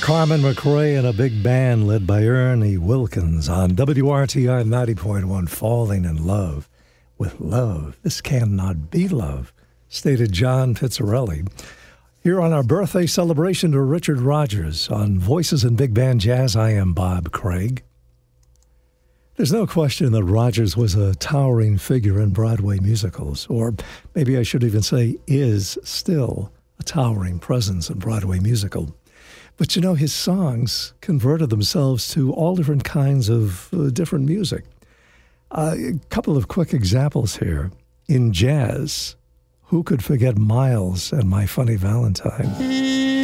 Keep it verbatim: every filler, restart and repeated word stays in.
Carmen McRae and a big band led by Ernie Wilkins on W R T I ninety point one, Falling in Love with Love. This cannot be love, stated John Pizzarelli. Here on our birthday celebration to Richard Rodgers on Voices in Big Band Jazz, I am Bob Craig. There's no question that Rodgers was a towering figure in Broadway musicals, or maybe I should even say is still a towering presence in Broadway musical. But you know, his songs converted themselves to all different kinds of uh, different music. Uh, a couple of quick examples here. In jazz, who could forget Miles and My Funny Valentine?